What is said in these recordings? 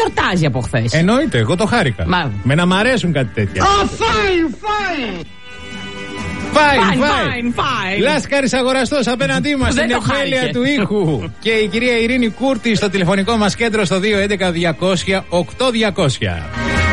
τορτάζει από χθες. Εννοείται, εγώ το χάρηκα. Με να μ' αρέσουν κάτι τέτοια. Fine. Λάσκαρης αγοραστός απέναντί μας στην επέλεια του ήχου. Και η κυρία Ειρήνη Κούρτη στο τηλεφωνικό μας κέντρο στο 211-200-8200.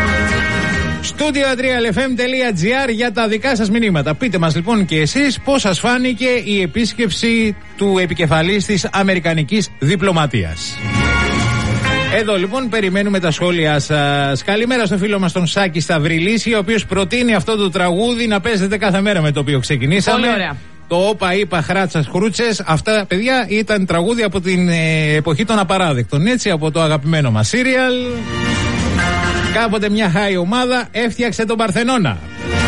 Studio3fm.gr για τα δικά σας μηνύματα. Πείτε μας λοιπόν και εσείς πώς σας φάνηκε η επίσκεψη του επικεφαλής της αμερικανικής διπλωματίας. Εδώ λοιπόν περιμένουμε τα σχόλια σας. Καλημέρα στο φίλο μας τον Σάκη Σταυριλίση, ο οποίος προτείνει αυτό το τραγούδι να παίζετε κάθε μέρα με το οποίο ξεκινήσαμε. Πολύ ωραία. Το όπα είπα χράτσας χρούτσες. Αυτά παιδιά ήταν τραγούδια από την εποχή των απαράδεκτων, έτσι, από το αγαπημένο μας σύριαλ. Κάποτε μια high ομάδα έφτιαξε τον Παρθενώνα.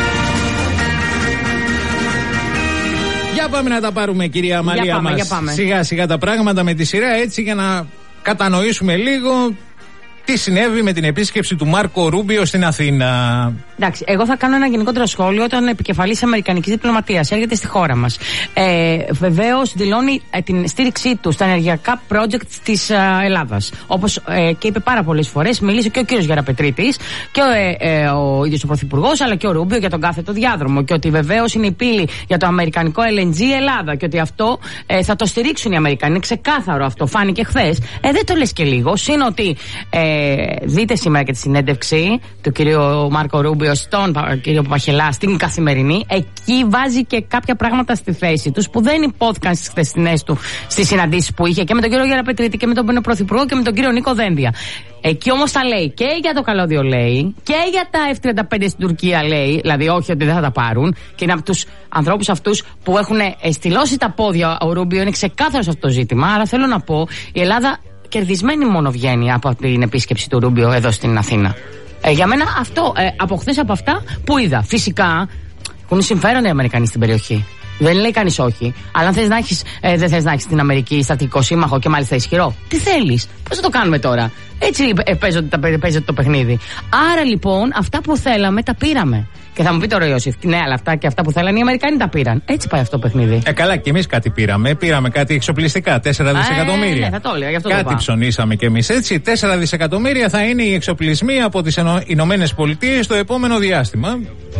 Για πάμε να τα πάρουμε, κυρία Αμαλία μας. Σιγά σιγά τα πράγματα με τη σειρά, έτσι, για να κατανοήσουμε λίγο τι συνέβη με την επίσκεψη του Μάρκο Ρούμπιο στην Αθήνα. Εντάξει, εγώ θα κάνω ένα γενικότερο σχόλιο όταν ο επικεφαλής αμερικανικής διπλωματίας έρχεται στη χώρα μας. Βεβαίως δηλώνει την στήριξή του στα ενεργειακά project της Ελλάδας. Όπως και είπε πάρα πολλές φορές, μίλησε και ο κύριος Γεραπετρίτης και ο ίδιος ο Πρωθυπουργός, αλλά και ο Ρούμπιο για τον κάθετο διάδρομο. Και ότι βεβαίως είναι η πύλη για το αμερικανικό LNG Ελλάδα και ότι αυτό θα το στηρίξουν οι Αμερικανοί. Είναι ξεκάθαρο αυτό, φάνηκε χθες. Δεν το λες και λίγο. Συν ότι δείτε σήμερα και τη συνέντευξη του κυρίου Μάρκο Ρούμπιο στον κύριο Παπαχελά στην Καθημερινή. Εκεί βάζει και κάποια πράγματα στη θέση τους που δεν υπόθηκαν στις χθεσινές του στις συναντήσεις που είχε και με τον κύριο Γεραπετρίτη και με τον Πρωθυπουργό και με τον κύριο Νίκο Δένδια. Εκεί όμως τα λέει και για το καλώδιο, λέει, και για τα F-35 στην Τουρκία, λέει, δηλαδή όχι ότι δεν θα τα πάρουν, και είναι από τους ανθρώπους αυτούς που έχουν στυλώσει τα πόδια. Ο Ρούμπιο είναι ξεκάθαρος αυτό το ζήτημα. Άρα θέλω να πω, η Ελλάδα κερδισμένη μόνο βγαίνει από την επίσκεψη του Ρούμπιο εδώ στην Αθήνα. Για μένα αυτό, από χθες από αυτά που είδα. Φυσικά έχουν συμφέρον οι Αμερικανοί στην περιοχή. Δεν λέει κανείς όχι. Αλλά αν θες να έχεις, δεν θες να έχεις στην Αμερική στρατηγικό σύμμαχο και μάλιστα ισχυρό, τι θέλεις, πώς θα το κάνουμε τώρα. Έτσι παίζεται το παιχνίδι. Άρα λοιπόν αυτά που θέλαμε τα πήραμε. Και θα μου πει τώρα ο Ιώσιφ, ναι, αλλά αυτά και αυτά που θέλανε οι Αμερικανοί τα πήραν. Έτσι πάει αυτό το παιχνίδι. Καλά, και εμείς κάτι πήραμε. Πήραμε κάτι εξοπλιστικά, 4 δισεκατομμύρια. Ναι, θα το έλεγα, γι' αυτό κάτι ψωνίσαμε κι εμείς, έτσι. 4 δισεκατομμύρια θα είναι οι εξοπλισμοί από τις Ηνωμένες Πολιτείες στο επόμενο διάστημα.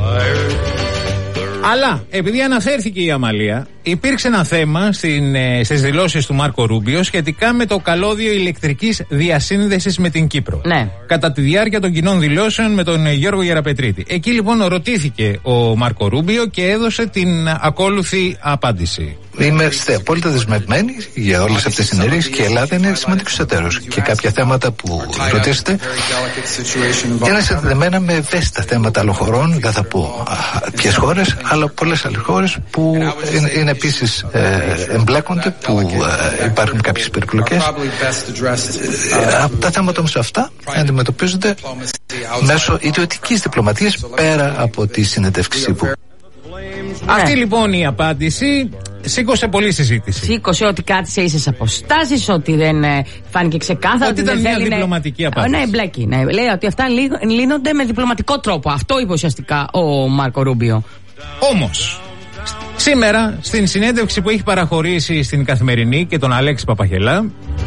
Αλλά επειδή αναφέρθηκε η Αμαλία, υπήρξε ένα θέμα στις δηλώσεις του Μάρκο Ρούμπιο σχετικά με το καλώδιο ηλεκτρικής διασύνδεσης με την Κύπρο. Ναι. Κατά τη διάρκεια των κοινών δηλώσεων με τον Γιώργο Γεραπετρίτη. Εκεί λοιπόν ρωτήθηκε ο Μάρκο Ρούμπιο και έδωσε την ακόλουθη απάντηση. Είμαστε απόλυτα δεσμευμένοι για όλες αυτές τις ενέργειες και η Ελλάδα είναι σημαντικός εταίρος. Και κάποια θέματα που ρωτήσετε είναι συνδεδεμένα με ευαίσθητα θέματα άλλων χωρών, δεν θα πω ποιες χώρες, αλλά πολλές άλλες χώρες που είναι επίσης εμπλέκονται, που υπάρχουν κάποιες περιπλοκές. Τα θέματα όμως αυτά αντιμετωπίζονται μέσω ιδιωτικής διπλωματίας πέρα από τη συνεντεύξη που. Αυτή λοιπόν η απάντηση σήκωσε πολλή συζήτηση. Σήκωσε ότι κάτι σε ίσες αποστάσεις, ότι δεν φάνηκε ξεκάθαρα. Ότι ήταν μια διπλωματική απάντηση. Ναι, μπλέκει. Ναι. Λέει ότι αυτά λύνονται με διπλωματικό τρόπο. Αυτό είπε ουσιαστικά ο Μάρκο Ρούμπιο. Όμως, σήμερα στην συνέντευξη που έχει παραχωρήσει στην Καθημερινή και τον Αλέξη Παπαχελά,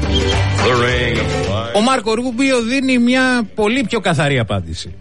ο Μάρκο Ρούμπιο δίνει μια πολύ πιο καθαρή απάντηση.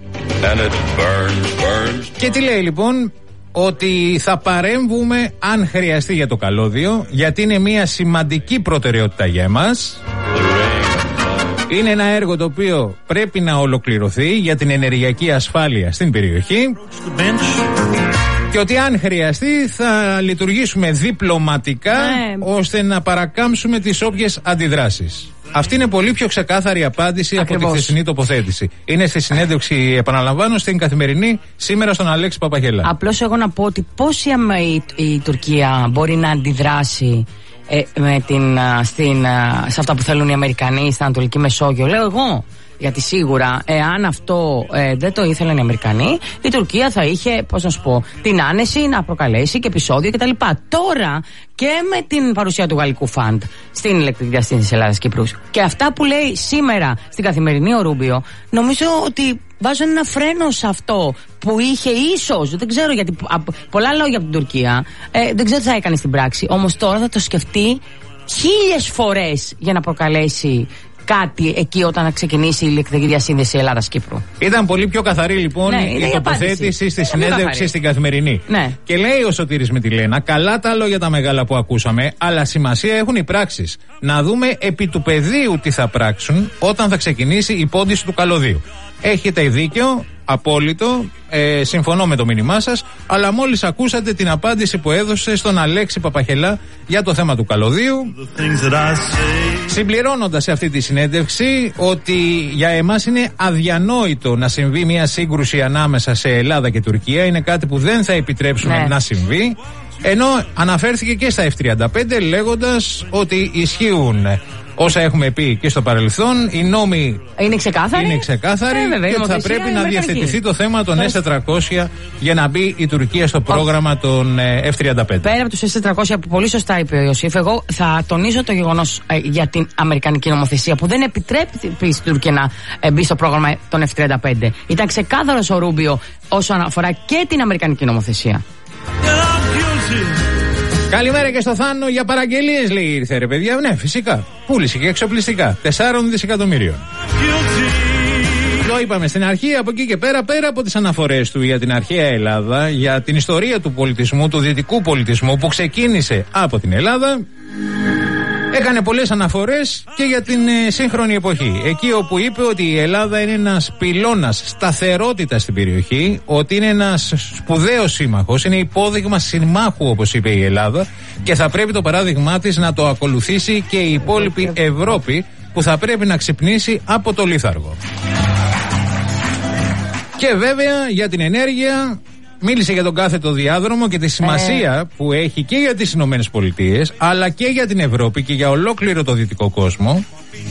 Και τι λέει λοιπόν? Ότι θα παρέμβουμε αν χρειαστεί για το καλώδιο, γιατί είναι μια σημαντική προτεραιότητα για εμάς. Είναι ένα έργο το οποίο πρέπει να ολοκληρωθεί για την ενεργειακή ασφάλεια στην περιοχή και ότι αν χρειαστεί θα λειτουργήσουμε διπλωματικά ώστε να παρακάμψουμε τις όποιες αντιδράσεις. Αυτή είναι πολύ πιο ξεκάθαρη απάντηση από τη χθεσινή τοποθέτηση. Είναι στη συνέντευξη, επαναλαμβάνω, στην Καθημερινή σήμερα στον Αλέξη Παπαχελά. Απλώς εγώ να πω ότι πώς η Τουρκία μπορεί να αντιδράσει σε αυτά που θέλουν οι Αμερικανοί στην Ανατολική Μεσόγειο, λέω εγώ. Γιατί σίγουρα, εάν αυτό δεν το ήθελαν οι Αμερικανοί, η Τουρκία θα είχε, πώς να σου πω, την άνεση να προκαλέσει και επεισόδιο κτλ. Τώρα και με την παρουσία του Γαλλικού Φαντ στην ηλεκτρική διασύνδεση Ελλάδας-Κύπρους και αυτά που λέει σήμερα στην Καθημερινή ο Ρούμπιο, νομίζω ότι βάζουν ένα φρένο σε αυτό που είχε ίσως, δεν ξέρω, γιατί πολλά λόγια από την Τουρκία, δεν ξέρω τι θα έκανε στην πράξη. Όμως τώρα θα το σκεφτεί 1000 φορές για να προκαλέσει κάτι εκεί όταν ξεκινήσει η ηλεκτρική διασύνδεση Ελλάδα-Κύπρου. Ήταν πολύ πιο καθαρή λοιπόν η τοποθέτηση στη συνέντευξη στην Καθημερινή. Ναι. Και λέει ο Σωτήρης Μητυλένα, καλά τα λόγια τα μεγάλα που ακούσαμε, αλλά σημασία έχουν οι πράξεις. Να δούμε επί του πεδίου τι θα πράξουν όταν θα ξεκινήσει η πόντιση του καλωδίου. Έχετε δίκιο, απόλυτο, συμφωνώ με το μήνυμά σας, αλλά μόλις ακούσατε την απάντηση που έδωσε στον Αλέξη Παπαχελά για το θέμα του καλωδίου, συμπληρώνοντας σε αυτή τη συνέντευξη ότι για εμάς είναι αδιανόητο να συμβεί μια σύγκρουση ανάμεσα σε Ελλάδα και Τουρκία, είναι κάτι που δεν θα επιτρέψουμε να συμβεί, ενώ αναφέρθηκε και στα F-35 λέγοντας ότι ισχύουν όσα έχουμε πει και στο παρελθόν, οι νόμοι είναι ξεκάθαροι και ότι θα πρέπει να διευθετηθεί το θέμα των S-400 για να μπει η Τουρκία στο πρόγραμμα των F-35. Πέρα από τους S-400 που πολύ σωστά είπε ο Ιωσήφ, εγώ θα τονίσω το γεγονός για την αμερικανική νομοθεσία που δεν επιτρέπει στην Τουρκία να μπει στο πρόγραμμα των F-35. Ήταν ξεκάθαρος ο Ρούμπιο όσον αφορά και την αμερικανική νομοθεσία. Καλημέρα και στο Θάνο για παραγγελίες, λέει, ήρθε ρε παιδιά. Ναι, φυσικά. Πούλησε και εξοπλιστικά. 4 δισεκατομμυρίων. Το είπαμε στην αρχή, από εκεί και πέρα από τις αναφορές του για την αρχαία Ελλάδα, για την ιστορία του πολιτισμού, του δυτικού πολιτισμού που ξεκίνησε από την Ελλάδα, έκανε πολλές αναφορές και για την σύγχρονη εποχή. Εκεί όπου είπε ότι η Ελλάδα είναι ένας πυλώνας σταθερότητας στην περιοχή, ότι είναι ένας σπουδαίος σύμμαχος, είναι υπόδειγμα συμμάχου όπως είπε η Ελλάδα και θα πρέπει το παράδειγμά της να το ακολουθήσει και η υπόλοιπη Ευρώπη που θα πρέπει να ξυπνήσει από το λίθαργο. Και βέβαια για την ενέργεια μίλησε για τον κάθετο διάδρομο και τη σημασία που έχει και για τις Ηνωμένες Πολιτείες αλλά και για την Ευρώπη και για ολόκληρο το δυτικό κόσμο.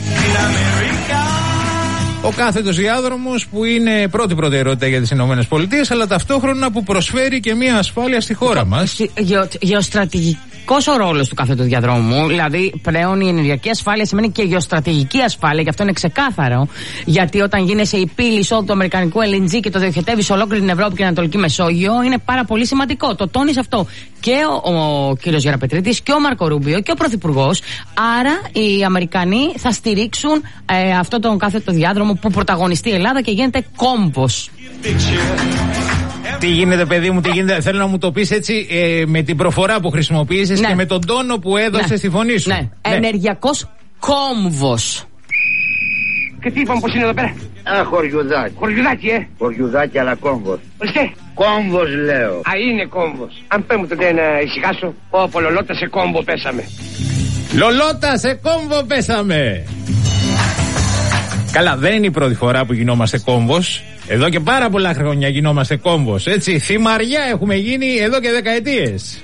Ο κάθετος διάδρομος που είναι πρώτη προτεραιότητα για τις Ηνωμένες Πολιτείες αλλά ταυτόχρονα που προσφέρει και μια ασφάλεια στη χώρα μας. Γεωστρατηγικός ο ρόλος του κάθετου διαδρόμου, δηλαδή πλέον η ενεργειακή ασφάλεια σημαίνει και γεωστρατηγική ασφάλεια και αυτό είναι ξεκάθαρο, γιατί όταν γίνεσαι η πύλη εισόδου του αμερικανικού LNG και το διοχετεύει σε ολόκληρη την Ευρώπη και την Ανατολική Μεσόγειο, είναι πάρα πολύ σημαντικό. Το τόνισε αυτό και ο κύριος Γεραπετρίτης και ο Μάρκο Ρούμπιο και ο Πρωθυπουργός. Άρα οι Αμερικανοί θα στηρίξουν αυτό τον κάθετο διάδρομο που πρωταγωνιστεί η Ελλάδα και γίνεται κόμβος. Τι γίνεται, παιδί μου, τι γίνεται. Θέλω να μου το πεις έτσι με την προφορά που χρησιμοποίησες και με τον τόνο που έδωσες στη φωνή σου. Ναι. Ενεργειακός κόμβος. Και τι είπαμε πως είναι εδώ πέρα? Χωριουδάκι. Χωριουδάκι, Χωριουδάκι, αλλά κόμβος. Ορίστε. Κόμβος λέω. Α, είναι κόμβος. Αν πέμουν τότε να ησυχάσω. Πω, λολότα σε κόμβο πέσαμε. Λολότα σε κόμβο πέσαμε. Καλά, δεν είναι η πρώτη φορά που γινόμαστε κόμβος. Εδώ και πάρα πολλά χρόνια γινόμαστε κόμβος. Έτσι, θυμαριά έχουμε γίνει εδώ και δεκαετίες.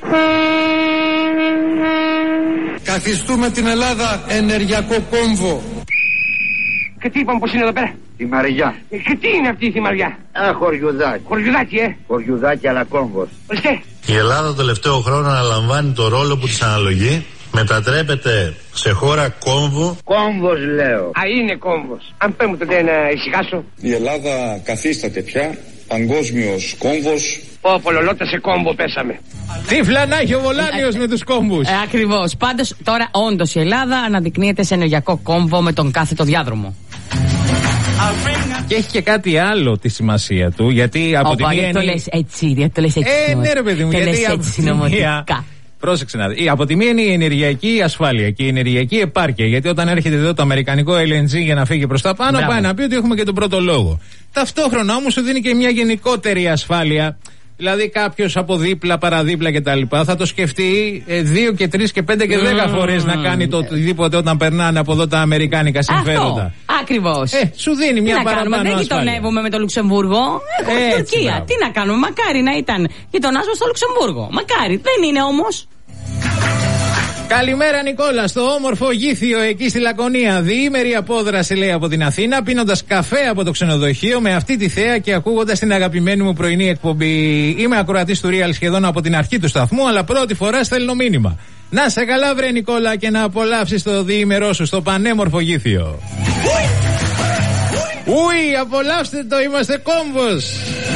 Καθιστούμε την Ελλάδα ενεργειακό κόμβο. Και τι είπαμε πως είναι εδώ πέρα? Θυμαριά. Και τι είναι αυτή η θυμαριά? Χωριουδάκι. Χωριουδάκι, Χωριουδάκι, αλλά κόμβος. Ορίστε. Η Ελλάδα το τελευταίο χρόνο αναλαμβάνει το ρόλο που της αναλογεί. Μετατρέπεται σε χώρα κόμβου. Κόμβος λέω. Α, είναι κόμβος. Αν πέμουν τότε να ησυχάσω. Η Ελλάδα καθίσταται πια παγκόσμιος κόμβος. Πω, λολότα σε κόμβο πέσαμε. Τι φλανάχει ο Βολάνιος με τους κόμβους. Ακριβώς. Πάντως τώρα όντως η Ελλάδα αναδεικνύεται σε ενεργειακό κόμβο με τον κάθετο διάδρομο. Και έχει και κάτι άλλο τη σημασία του, γιατί από τη μία. Το λες έτσι, το λες έτσι. Ναι, ρε παιδί μου, γιατί από τη μία. Πρόσεξε να δει. Από τη μία είναι η ενεργειακή ασφάλεια και η ενεργειακή επάρκεια. Γιατί όταν έρχεται εδώ το αμερικανικό LNG για να φύγει προς τα πάνω, πάει να πει ότι έχουμε και τον πρώτο λόγο. Ταυτόχρονα όμως σου δίνει και μια γενικότερη ασφάλεια. Δηλαδή κάποιος από δίπλα, παραδίπλα κτλ. Θα το σκεφτεί 2 και 3 και 5 και 10 φορές να κάνει το οτιδήποτε όταν περνάνε από εδώ τα αμερικάνικα συμφέροντα. Ακριβώς. Σου δίνει μια παραπάνω ασφάλεια. Δεν γειτονεύουμε με το Λουξεμβούργο. Έχουμε την Τουρκία. Τι να κάνουμε, μακάρι να ήταν γειτονάς μας στο Λουξεμβούργο. Μακάρι, δεν είναι όμως. Καλημέρα Νικόλα, στο όμορφο Γήθιο εκεί στη Λακωνία. Διήμερη απόδραση λέει από την Αθήνα, πίνοντας καφέ από το ξενοδοχείο με αυτή τη θέα και ακούγοντας την αγαπημένη μου πρωινή εκπομπή. Είμαι ακροατής του Real σχεδόν από την αρχή του σταθμού, αλλά πρώτη φορά στέλνω μήνυμα. Να σε καλά βρε Νικόλα και να απολαύσεις το διήμερό σου στο πανέμορφο Γήθιο. Ουι, απολαύστε το, είμαστε κόμβος.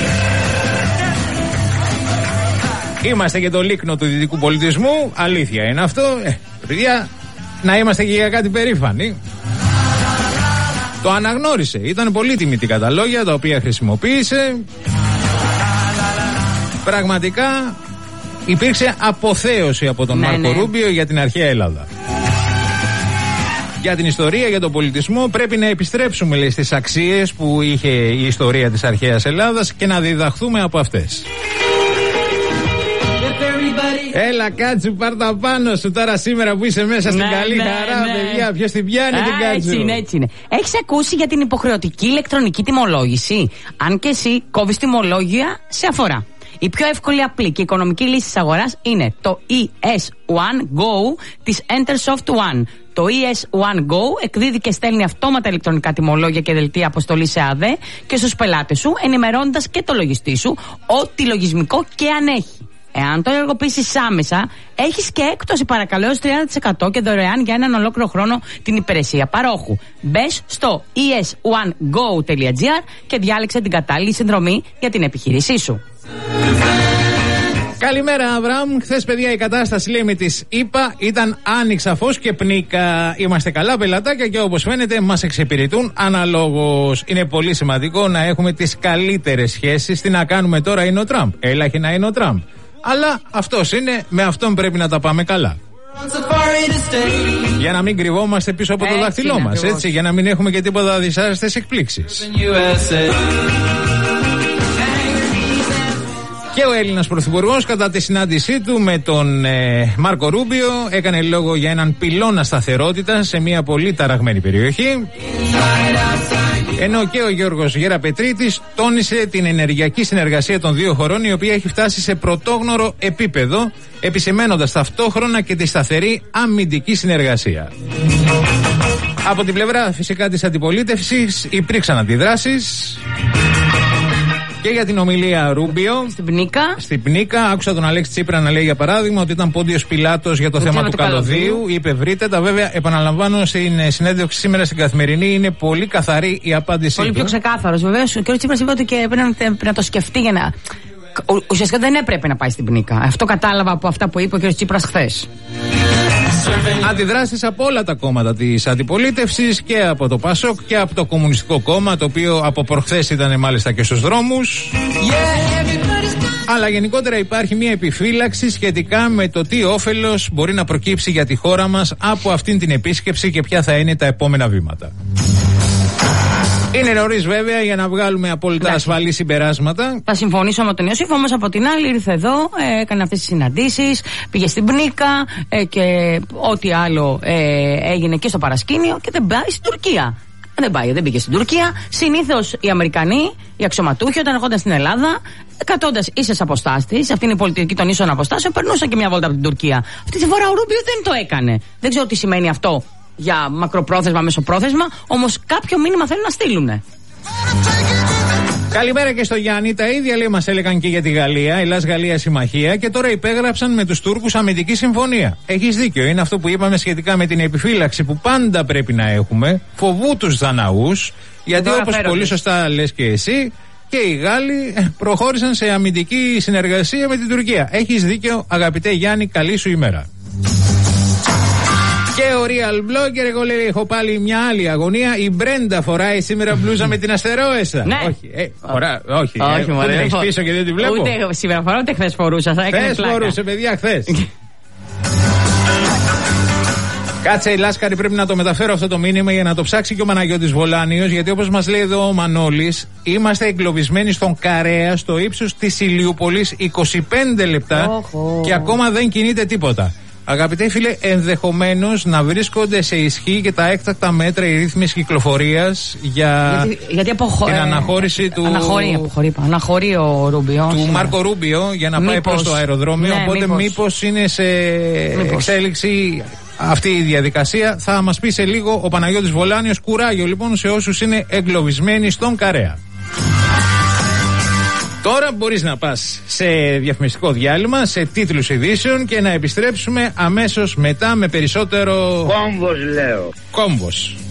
Είμαστε και το λίκνο του δυτικού πολιτισμού. Αλήθεια είναι αυτό. Παιδιά, να είμαστε και για κάτι περήφανοι. Το αναγνώρισε. Ήταν πολύ τιμητικά τα λόγια τα οποία χρησιμοποίησε. Πραγματικά υπήρξε αποθέωση από τον Μάρκο Ρούμπιο για την αρχαία Ελλάδα. Για την ιστορία, για τον πολιτισμό πρέπει να επιστρέψουμε, λέει, στις αξίες που είχε η ιστορία της αρχαίας Ελλάδας και να διδαχθούμε από αυτές. Έλα Κάτσου, πάρ' τα πάνω σου τώρα σήμερα που είσαι μέσα στην καλή χαρά, παιδιά. Ποιος την πιάνει την Κάτσου? Έτσι είναι. Έχεις ακούσει για την υποχρεωτική ηλεκτρονική τιμολόγηση? Αν και εσύ κόβεις τιμολόγια, σε αφορά. Η πιο εύκολη, απλή και οικονομική λύση της αγοράς είναι το ES1 Go της Entersoft One. Το ES1 Go εκδίδει και στέλνει αυτόματα ηλεκτρονικά τιμολόγια και δελτία αποστολή σε ΑΔΕ και στους πελάτες σου, ενημερώνοντας και το λογιστή σου ό,τι λογισμικό και αν έχει. Εάν το ενεργοποιήσεις άμεσα, έχεις και έκπτωση παρακαλώ έως 30% και δωρεάν για έναν ολόκληρο χρόνο την υπηρεσία παρόχου. Μπες στο es1go.gr και διάλεξε την κατάλληλη συνδρομή για την επιχείρησή σου. Καλημέρα, Αβραάμ. Χθες, παιδιά, η κατάσταση, λέει, με τις ΗΠΑ ήταν άνοιξα φως και πνίκα. Είμαστε καλά πελατάκια και όπως φαίνεται μας εξυπηρετούν αναλόγως. Είναι πολύ σημαντικό να έχουμε τις καλύτερες σχέσεις. Τι να κάνουμε τώρα, είναι ο Τραμπ. Έλαχε να είναι ο Τραμπ. Αλλά αυτός είναι, με αυτόν πρέπει να τα πάμε καλά. Για να μην κρυβόμαστε πίσω από το δάχτυλό μας, έτσι, για να μην έχουμε και τίποτα δυσάρεστες εκπλήξεις. Και ο Έλληνας Πρωθυπουργός κατά τη συνάντησή του με τον Μάρκο Ρούμπιο έκανε λόγο για έναν πυλώνα σταθερότητα σε μια πολύ ταραγμένη περιοχή. Ενώ και ο Γιώργος Γεραπετρίτης τόνισε την ενεργειακή συνεργασία των δύο χωρών, η οποία έχει φτάσει σε πρωτόγνωρο επίπεδο, επισημαίνοντας ταυτόχρονα και τη σταθερή αμυντική συνεργασία. Από την πλευρά φυσικά της αντιπολίτευσης υπήρξαν αντιδράσεις. Και για την ομιλία Ρούμπιο. Στην Πνίκα. Άκουσα τον Αλέξη Τσίπρα να λέει, για παράδειγμα, ότι ήταν Πόντιος Πιλάτος για το θέμα του καλωδίου. Είπε βρείτε τα. Βέβαια, επαναλαμβάνω, στην συνέντευξη σήμερα στην Καθημερινή είναι πολύ καθαρή η απάντησή του. Πολύ πιο ξεκάθαρος. Βεβαίως, ο κ. Τσίπρας είπε ότι και πρέπει να το σκεφτεί για να. Ουσιαστικά δεν έπρεπε να πάει στην Πνίκα. Αυτό κατάλαβα από αυτά που είπε ο κ. Τσίπρας χθες. Αντιδράσεις από όλα τα κόμματα της αντιπολίτευσης και από το ΠΑΣΟΚ και από το Κομμουνιστικό Κόμμα, το οποίο από προχθές ήταν μάλιστα και στους δρόμους. Αλλά γενικότερα υπάρχει μια επιφύλαξη σχετικά με το τι όφελος μπορεί να προκύψει για τη χώρα μας από αυτήν την επίσκεψη και ποια θα είναι τα επόμενα βήματα. Είναι νωρίς βέβαια για να βγάλουμε απόλυτα ασφαλή συμπεράσματα. Θα συμφωνήσω με τον Ιωσήφ, όμως από την άλλη ήρθε εδώ, έκανε αυτές τις συναντήσεις, πήγε στην Πνίκα και ό,τι άλλο έγινε και στο παρασκήνιο και δεν πάει στην Τουρκία. Δεν πήγε στην Τουρκία. Συνήθως οι Αμερικανοί, οι αξιωματούχοι, όταν ερχόνταν στην Ελλάδα, κατώντας ίσες αποστάσεις, αυτή είναι η πολιτική των ίσων αποστάσεων, περνούσαν και μια βόλτα από την Τουρκία. Αυτή τη φορά ο Ρούμπιο δεν το έκανε. Δεν ξέρω τι σημαίνει αυτό για μακροπρόθεσμα, μεσοπρόθεσμα, όμως κάποιο μήνυμα θέλουν να στείλουνε. Καλημέρα και στο Γιάννη. Τα ίδια, λέει, μας έλεγαν και για τη Γαλλία, Ελλάς-Γαλλία συμμαχία, και τώρα υπέγραψαν με τους Τούρκους αμυντική συμφωνία. Έχεις δίκιο. Είναι αυτό που είπαμε σχετικά με την επιφύλαξη που πάντα πρέπει να έχουμε, φοβού τους Δαναούς, γιατί όπως πολύ σωστά λες και εσύ, και οι Γάλλοι προχώρησαν σε αμυντική συνεργασία με την Τουρκία. Έχεις δίκιο, αγαπητέ Γιάννη, καλή σου ημέρα. Και ο Real Blogger, εγώ λέει, έχω πάλι μια άλλη αγωνία. Η Μπρέντα φοράει σήμερα μπλούζα με την αστερόεσσα. Ναι. Όχι, δεν έχεις πίσω και δεν τη βλέπω. Ούτε σήμερα φοράω, ούτε χθες φορούσα. Χθες φορούσε, παιδιά, χθες. Κάτσε, Λάσκαρη, πρέπει να το μεταφέρω αυτό το μήνυμα για να το ψάξει και ο Παναγιώτης Βολάνιος, γιατί όπως μας λέει εδώ ο Μανώλης, είμαστε εγκλωβισμένοι στον Καρέα, στο ύψος της Ηλιούπολης, 25 λεπτά και ακόμα δεν κινείται τίποτα. Αγαπητέ φίλε, ενδεχομένως να βρίσκονται σε ισχύ και τα έκτακτα μέτρα η ρύθμιση κυκλοφορίας για την αναχώρηση του. Αναχωρεί ο Ρούμπιο. Του Μάρκο Ρούμπιο για να πάει προς το αεροδρόμιο. Ναι, οπότε μήπως είναι σε εξέλιξη αυτή η διαδικασία. Θα μας πει σε λίγο ο Παναγιώτης Βολάνιος. Κουράγιο λοιπόν σε όσους είναι εγκλωβισμένοι στον Καρέα. Τώρα μπορείς να πας σε διαφημιστικό διάλειμμα, σε τίτλους ειδήσεων και να επιστρέψουμε αμέσως μετά με περισσότερο. Κόμβος λέω. Κόμβος.